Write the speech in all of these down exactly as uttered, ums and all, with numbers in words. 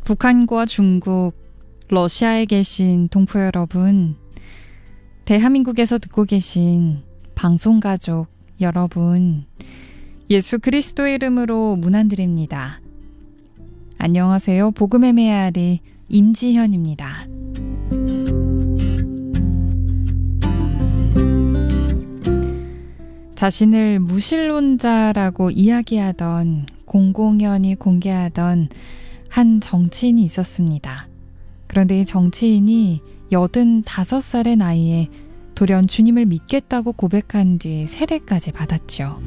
북한과 중국, 러시아에 계신 동포 여러분, 대한민국에서 듣고 계신 방송가족 여러분, 예수 그리스도의 이름으로 문안드립니다. 안녕하세요. 복음의 메아리 임지현입니다. 자신을 무신론자라고 이야기하던, 공공연히 공개하던 한 정치인이 있었습니다. 그런데 이 정치인이 여든다섯 살의 나이에 돌연 주님을 믿겠다고 고백한 뒤 세례까지 받았죠.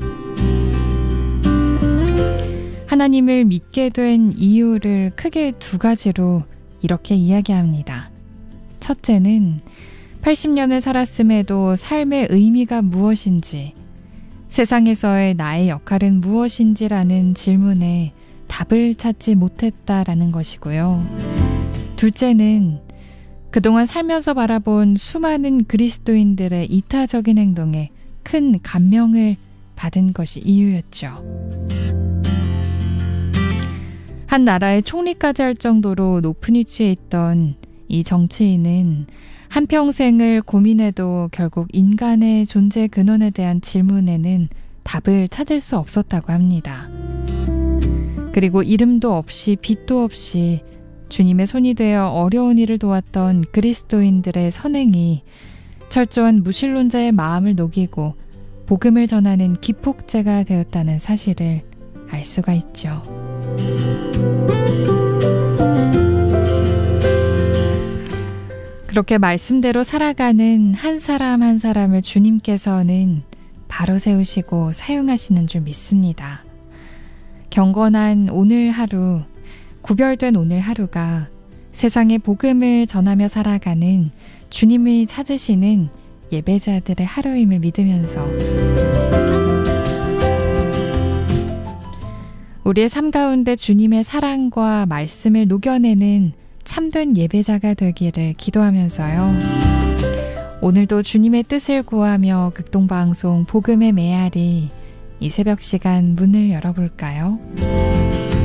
하나님을 믿게 된 이유를 크게 두 가지로 이렇게 이야기합니다. 첫째는 팔십 년을 살았음에도 삶의 의미가 무엇인지, 세상에서의 나의 역할은 무엇인지라는 질문에 답을 찾지 못했다라는 것이고요. 둘째는 그동안 살면서 바라본 수많은 그리스도인들의 이타적인 행동에 큰 감명을 받은 것이 이유였죠. 한 나라의 총리까지 할 정도로 높은 위치에 있던 이 정치인은 한평생을 고민해도 결국 인간의 존재 근원에 대한 질문에는 답을 찾을 수 없었다고 합니다. 그리고 이름도 없이 빛도 없이 주님의 손이 되어 어려운 일을 도왔던 그리스도인들의 선행이 철저한 무신론자의 마음을 녹이고 복음을 전하는 기폭제가 되었다는 사실을 알 수가 있죠. 그렇게 말씀대로 살아가는 한 사람 한 사람을 주님께서는 바로 세우시고 사용하시는 줄 믿습니다. 경건한 오늘 하루, 구별된 오늘 하루가 세상에 복음을 전하며 살아가는 주님이 찾으시는 예배자들의 하루임을 믿으면서 우리의 삶 가운데 주님의 사랑과 말씀을 녹여내는 참된 예배자가 되기를 기도하면서요. 오늘도 주님의 뜻을 구하며 극동방송 복음의 메아리 이 새벽 시간 문을 열어볼까요?